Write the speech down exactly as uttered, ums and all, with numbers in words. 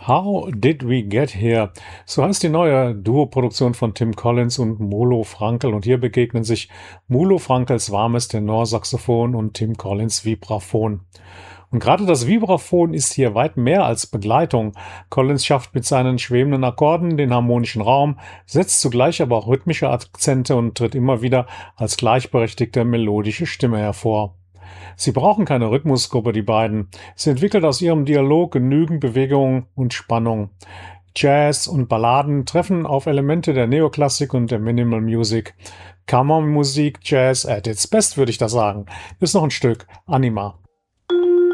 How Did We Get Here? So heißt die neue Duo-Produktion von Tim Collins und Molo Frankl. Und hier begegnen sich Molo Frankls warmes Tenorsaxophon und Tim Collins Vibraphon. Und gerade das Vibraphon ist hier weit mehr als Begleitung. Collins schafft mit seinen schwebenden Akkorden den harmonischen Raum, setzt zugleich aber auch rhythmische Akzente und tritt immer wieder als gleichberechtigte melodische Stimme hervor. Sie brauchen keine Rhythmusgruppe, die beiden. Sie entwickelt aus ihrem Dialog genügend Bewegung und Spannung. Jazz und Balladen treffen auf Elemente der Neoklassik und der Minimal Music. Kammermusik, Jazz at its best, würde ich da sagen. Ist noch ein Stück Anima.